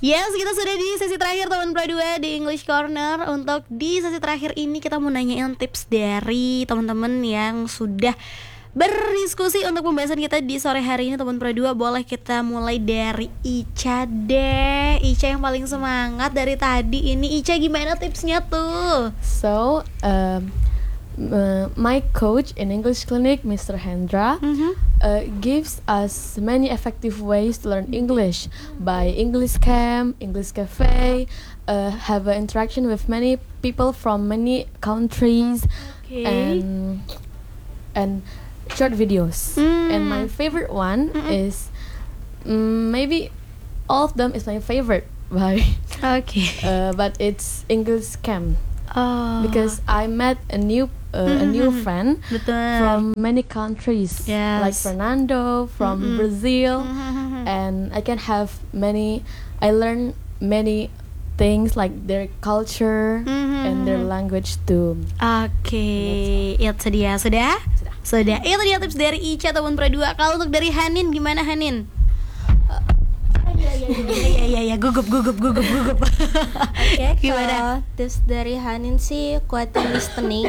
Yes, kita sudah di sesi terakhir teman Pro 2 di English Corner. Untuk di sesi terakhir ini kita mau nanyain tips dari teman-teman yang sudah berdiskusi untuk pembahasan kita di sore hari ini teman Pro 2. Boleh kita mulai dari Ica deh. Ica yang paling semangat dari tadi ini. Ica, gimana tipsnya tuh? So, my coach in English Clinic, Mr. Hendra, gives us many effective ways to learn English by English Camp, English Cafe, have an interaction with many people from many countries, and short videos. And my favorite one is maybe all of them is my favorite, but it's English Camp. Because I met a new friend from many countries, like Fernando from Brazil, and I learn many things like their culture and their language too. Itu dia, sudah. Itu dia tips dari Ica teman Pro 2. Kalau untuk dari Hanin gimana, Hanin? Iya, gugup. Kalau tips dari Hanin sih kuatin listening,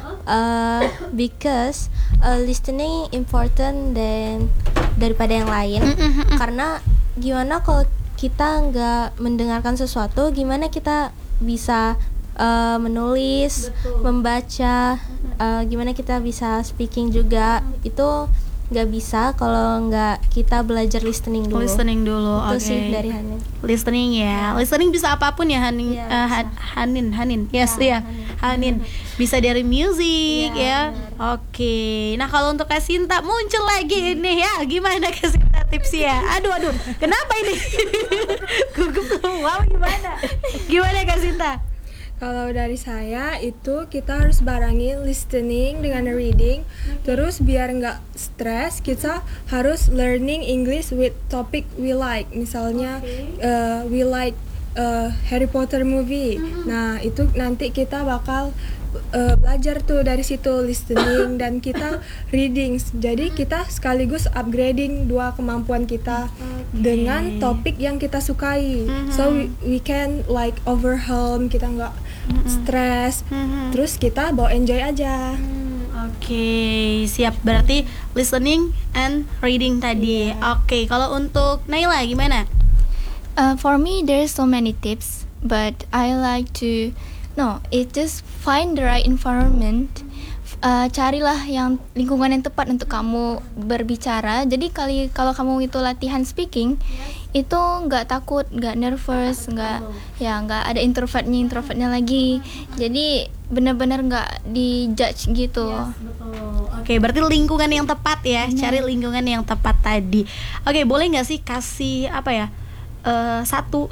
because listening important daripada yang lain. Karena gimana kalau kita nggak mendengarkan sesuatu, gimana kita bisa menulis, membaca, gimana kita bisa speaking juga. Itu nggak bisa kalau nggak kita belajar listening dulu. Itu sih dari Hanin. Listening ya. Listening bisa apapun ya, Hanin. Hanin. Yes, ya. Hanin. Bisa dari music ya. Oke. Nah, kalau untuk Kak Sinta muncul lagi ini ya. Gimana Kak Sinta tipsnya? Aduh. Kenapa ini? Gugup semua gimana? Gimana Kak Sinta? Kalau dari saya itu kita harus barengin listening dengan reading. Terus biar nggak stres, kita harus learning English with topic we like. Misalnya we like Harry Potter movie. Nah itu nanti kita bakal belajar tuh dari situ listening dan kita reading. Jadi kita sekaligus upgrading dua kemampuan kita dengan topik yang kita sukai. So we can like overwhelm, kita nggak stres, terus kita bawa enjoy aja. Siap. Berarti listening and reading tadi. Kalau untuk Naila gimana? For me, there's so many tips, but I like to just find the right environment. Carilah yang lingkungan yang tepat untuk kamu berbicara. Jadi kalau kamu itu latihan speaking, itu nggak takut, nggak nervous, nggak ada introvertnya lagi. Jadi benar-benar nggak dijudge gitu. Berarti lingkungan yang tepat ya. Cari lingkungan yang tepat tadi. Boleh nggak sih kasih satu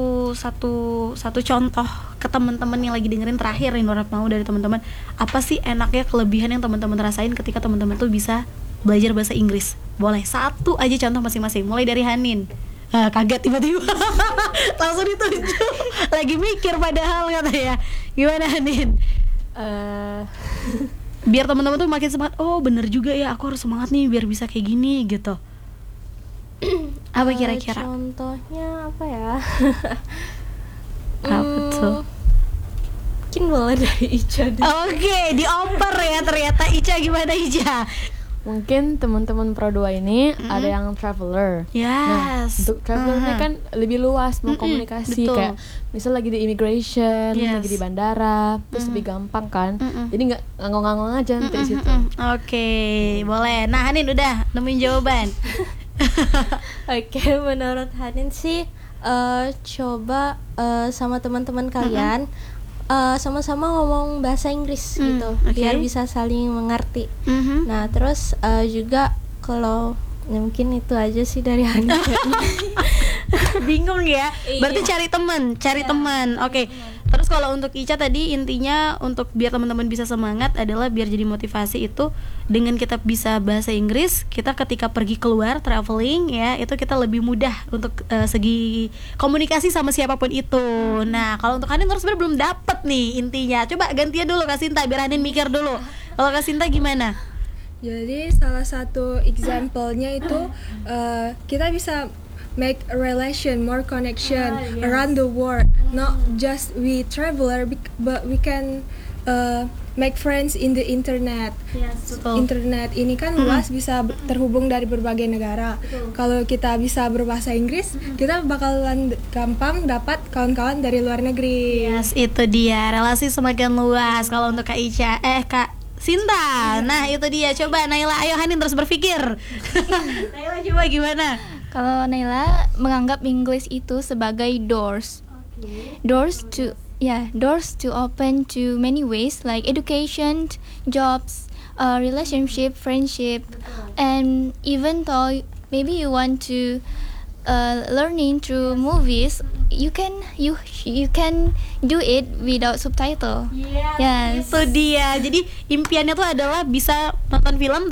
contoh ke teman-teman yang lagi dengerin terakhir nih, Nora mau dari teman-teman, apa sih enaknya kelebihan yang teman-teman rasain ketika teman-teman tuh bisa belajar bahasa Inggris? Boleh satu aja contoh masing-masing, mulai dari Hanin. Kaget tiba-tiba langsung ditunjuk, lagi mikir padahal katanya. Gimana Hanin? Biar teman-teman tuh makin semangat. Oh bener juga ya, aku harus semangat nih biar bisa kayak gini gitu. Apa kira-kira? Contohnya apa ya? Apa tuh? Mungkin boleh dari Ica deh. Dioper ya ternyata. Ica, gimana Ica? Mungkin teman-teman Pro 2 ini ada yang traveler. Nah, untuk travelernya kan lebih luas mau komunikasi. Betul. Kayak misal lagi di immigration, lagi di bandara, terus lebih gampang kan. Jadi nggak ngangong-ngangong aja nanti di situ. Boleh. Nah Hanin udah nemuin jawaban. Menurut Hanin sih coba sama teman-teman kalian sama-sama ngomong bahasa Inggris gitu, biar bisa saling mengerti. Nah terus juga kalau mungkin itu aja sih dari Hanin. Bingung ya. Berarti cari teman. Terus kalau untuk Ica tadi intinya untuk biar teman-teman bisa semangat adalah biar jadi motivasi itu dengan kita bisa bahasa Inggris, kita ketika pergi keluar traveling ya, itu kita lebih mudah untuk segi komunikasi sama siapapun itu. Nah, kalau untuk Hanin terus sebenarnya belum dapet nih intinya. Coba gantian dulu Kak Sinta biar Hanin mikir dulu. Kalau Kak Sinta gimana? Jadi salah satu example-nya itu kita bisa make a relation, more connection around the world. Not just we traveler, but we can make friends in the internet. Internet ini kan luas, bisa terhubung dari berbagai negara. Kalau kita bisa berbahasa Inggris, kita bakalan gampang dapat kawan-kawan dari luar negeri. Yes, itu dia, relasi semakin luas kalau untuk Kak Ica, Kak Sinta. Nah itu dia, coba Naila, ayo Hanin terus berpikir. Naila coba gimana? Kalau Naila menganggap English itu sebagai doors to open to many ways like education, jobs, relationship, friendship, and even though maybe you want to learning through movies, you can do it without subtitle. Yes. Itu dia. Jadi impiannya tuh adalah bisa nonton film